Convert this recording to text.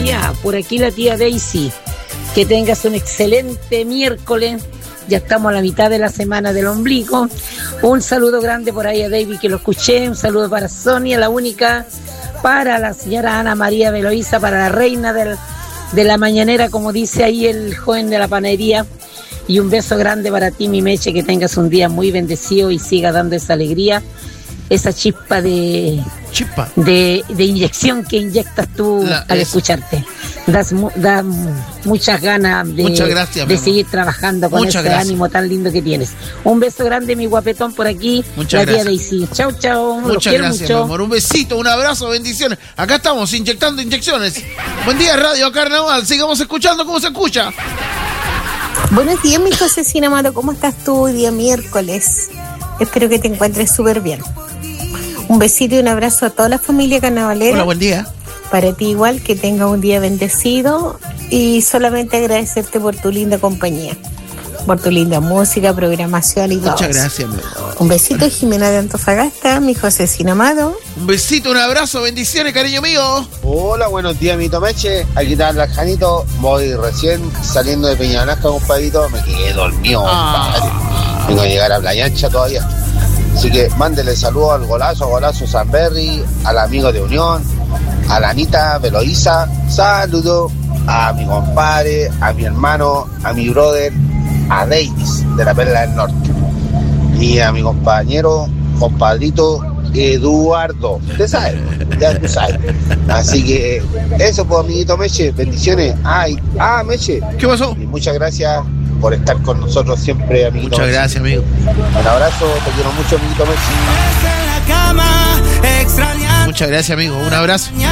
día. Por aquí la tía Daisy. Que tengas un excelente miércoles. Ya estamos a la mitad de la semana del ombligo. Un saludo grande por ahí a David, que lo escuché. Un saludo para Sonia, la única. Para la señora Ana María Veloíza, para la reina de la mañanera, como dice ahí el joven de la panadería. Y un beso grande para ti, mi Meche, que tengas un día muy bendecido y siga dando esa alegría, esa chispa de inyección que inyectas tú al escucharte. Das muchas ganas de seguir trabajando con ese ánimo tan lindo que tienes. Un beso grande, mi guapetón, por aquí. Muchas gracias. Daisy. Chau, chau. Muchas gracias, mi amor. Un besito, un abrazo, bendiciones. Acá estamos inyectando inyecciones. Buen día, Radio Carnaval. Sigamos escuchando cómo se escucha. Buenos días, mi José Amado. ¿Cómo estás tú hoy día miércoles? Espero que te encuentres súper bien. Un besito y un abrazo a toda la familia carnavalera. Hola, buen día. Para ti igual, que tenga un día bendecido y solamente agradecerte por tu linda compañía, por tu linda música, programación y todo. Muchas gracias, mi amor. Un besito, Jimena de Antofagasta, mi José Amado. Un besito, un abrazo, bendiciones, cariño mío. Hola, buenos días, mi Tomeche. Aquí está el Janito. Voy recién saliendo de Peñanasca, compadrito. Me quedé dormido, compadre. Tengo que llegar a Playa Ancha todavía. Así que mándele saludos al Golazo Sanberry, al amigo de Unión, a la Anita Veloíza. Saludo a mi compadre, a mi hermano, a mi brother, a Davis de la Perla del Norte. Y a mi compadrito Eduardo. Usted sabe, ya tú sabes. Así que eso, pues, amiguito Meche, bendiciones. Meche. ¿Qué pasó? Y muchas gracias por estar con nosotros siempre, amiguito. Muchas gracias, amigo. Un abrazo, te quiero mucho, amiguito Meche. Muchas gracias, amigo. Un abrazo.